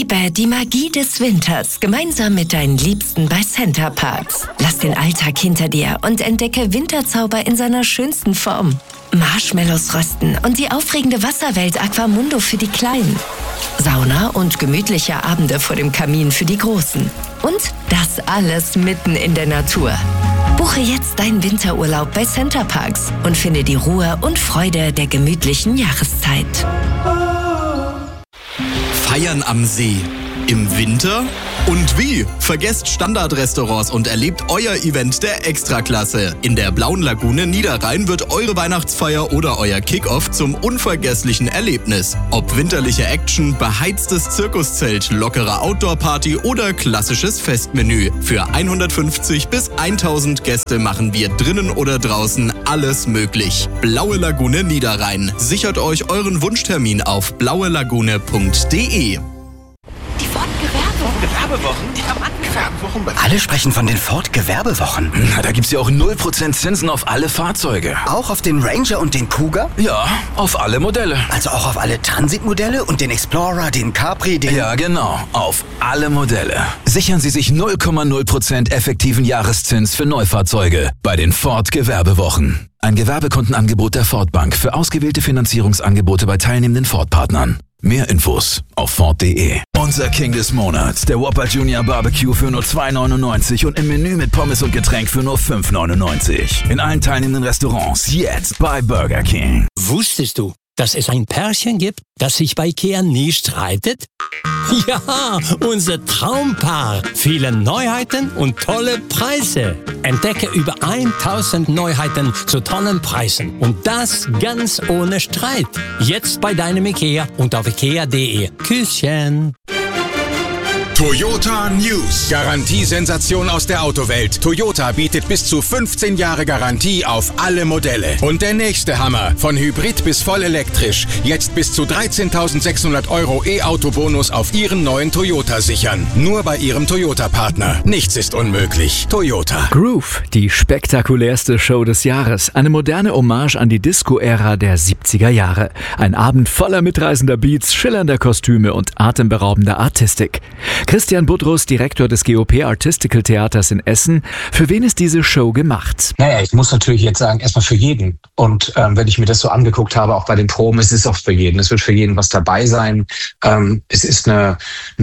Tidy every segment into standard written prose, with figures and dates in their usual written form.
Erlebe die Magie des Winters gemeinsam mit deinen Liebsten bei Center Parcs. Lass den Alltag hinter dir und entdecke Winterzauber in seiner schönsten Form. Marshmallows rösten und die aufregende Wasserwelt Aquamundo für die Kleinen. Sauna und gemütliche Abende vor dem Kamin für die Großen. Und das alles mitten in der Natur. Buche jetzt deinen Winterurlaub bei Center Parcs und finde die Ruhe und Freude der gemütlichen Jahreszeit. Feiern am See. Im Winter? Und wie? Vergesst Standardrestaurants und erlebt euer Event der Extraklasse. In der Blauen Lagune Niederrhein wird eure Weihnachtsfeier oder euer Kickoff zum unvergesslichen Erlebnis. Ob winterliche Action, beheiztes Zirkuszelt, lockere Outdoor-Party oder klassisches Festmenü. Für 150 bis 1000 Gäste machen wir drinnen oder draußen alles möglich. Blaue Lagune Niederrhein. Sichert euch euren Wunschtermin auf blauelagune.de. Gewerbewochen? Alle sprechen von den Ford-Gewerbewochen. Na, da gibt's ja auch 0% Zinsen auf alle Fahrzeuge. Auch auf den Ranger und den Cougar? Ja, auf alle Modelle. Also auch auf alle Transit-Modelle und den Explorer, den Capri, den... Ja, genau. Auf alle Modelle. Sichern Sie sich 0,0% effektiven Jahreszins für Neufahrzeuge bei den Ford-Gewerbewochen. Ein Gewerbekundenangebot der Ford Bank für ausgewählte Finanzierungsangebote bei teilnehmenden Ford-Partnern. Mehr Infos auf Ford.de. Unser King des Monats, der Whopper Junior Barbecue für nur $2,99 und im Menü mit Pommes und Getränk für nur $5,99. In allen teilnehmenden Restaurants jetzt bei Burger King. Wusstest du, dass es ein Pärchen gibt, das sich bei IKEA nie streitet? Ja, unser Traumpaar. Viele Neuheiten und tolle Preise. Entdecke über 1000 Neuheiten zu tollen Preisen. Und das ganz ohne Streit. Jetzt bei deinem IKEA und auf IKEA.de. Küsschen. Toyota News. Garantiesensation aus der Autowelt. Toyota bietet bis zu 15 Jahre Garantie auf alle Modelle. Und der nächste Hammer. Von Hybrid bis voll elektrisch. Jetzt bis zu 13.600 € E-Auto-Bonus auf Ihren neuen Toyota sichern. Nur bei Ihrem Toyota-Partner. Nichts ist unmöglich. Toyota. Groove, die spektakulärste Show des Jahres. Eine moderne Hommage an die Disco-Ära der 70er Jahre. Ein Abend voller mitreißender Beats, schillernder Kostüme und atemberaubender Artistik. Christian Budrus, Direktor des GOP Artistical Theaters in Essen. Für wen ist diese Show gemacht? Naja, ich muss natürlich jetzt sagen, erstmal für jeden. Und wenn ich mir das so angeguckt habe, auch bei den Proben, es ist auch für jeden. Es wird für jeden was dabei sein. Es ist eine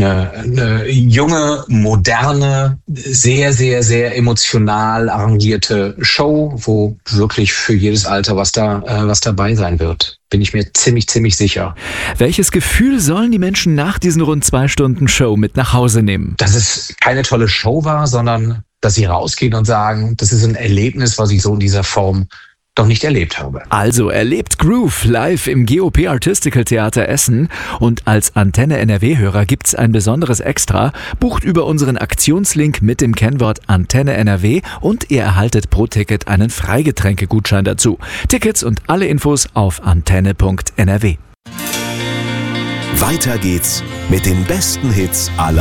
junge, moderne, sehr, sehr, sehr emotional arrangierte Show, wo wirklich für jedes Alter was dabei sein wird. Bin ich mir ziemlich sicher. Welches Gefühl sollen die Menschen nach diesen rund 2 Stunden Show mit nach Hause nehmen? Dass es keine tolle Show war, sondern dass sie rausgehen und sagen, das ist ein Erlebnis, was ich so in dieser Form noch nicht erlebt habe. Also erlebt Groove live im GOP Artistical Theater Essen und als Antenne NRW-Hörer gibt's ein besonderes Extra. Bucht über unseren Aktionslink mit dem Kennwort Antenne NRW und ihr erhaltet pro Ticket einen Freigetränkegutschein dazu. Tickets und alle Infos auf antenne.nrw. Weiter geht's mit den besten Hits aller